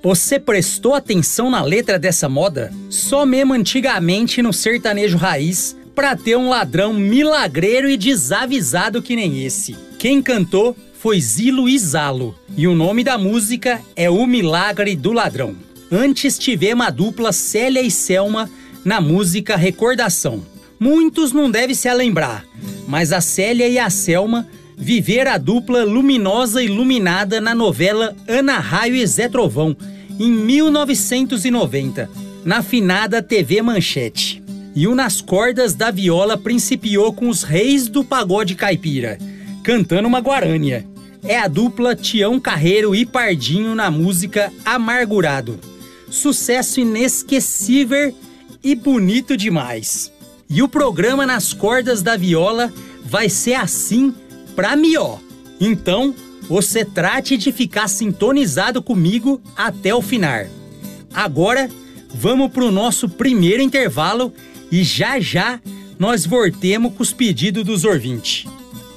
Você prestou atenção na letra dessa moda? Só mesmo antigamente no sertanejo raiz pra ter um ladrão milagreiro e desavisado que nem esse. Quem cantou foi Zilo e Zalo, e o nome da música é O Milagre do Ladrão. Antes tivemos a dupla Célia e Selma na música Recordação. Muitos não devem se lembrar, mas a Célia e a Selma viveram a dupla luminosa e iluminada na novela Ana Raio e Zé Trovão, em 1990, na finada TV Manchete. E o Nas Cordas da Viola principiou com os reis do pagode caipira, cantando uma guarânia. É a dupla Tião Carreiro e Pardinho na música Amargurado. Sucesso inesquecível e bonito demais. E o programa Nas Cordas da Viola vai ser assim pra mió. Então, você trate de ficar sintonizado comigo até o final. Agora, vamos pro nosso primeiro intervalo e já já nós voltemos com os pedidos dos ouvintes.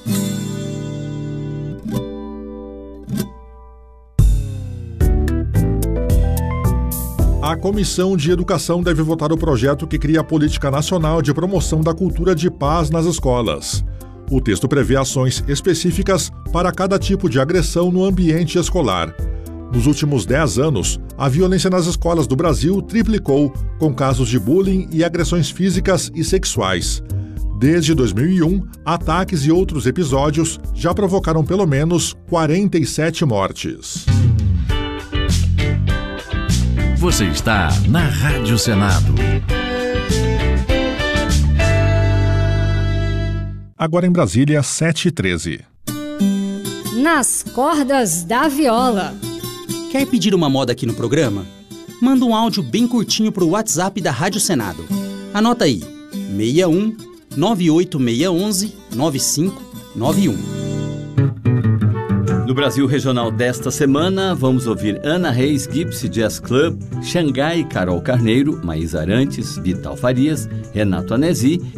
A Comissão de Educação deve votar o projeto que cria a Política Nacional de Promoção da Cultura de Paz nas escolas. O texto prevê ações específicas para cada tipo de agressão no ambiente escolar. Nos últimos 10 anos, a violência nas escolas do Brasil triplicou, com casos de bullying e agressões físicas e sexuais. Desde 2001, ataques e outros episódios já provocaram pelo menos 47 mortes. Você está na Rádio Senado. Agora em Brasília, 7h13. Nas Cordas da Viola. Quer pedir uma moda aqui no programa? Manda um áudio bem curtinho pro WhatsApp da Rádio Senado. Anota aí, 61 98611 9591. No Brasil Regional desta semana, vamos ouvir Ana Reis Gypsy Jazz Club, Xangai, Carol Carneiro, Maísa Arantes, Vital Farias, Renato Anesi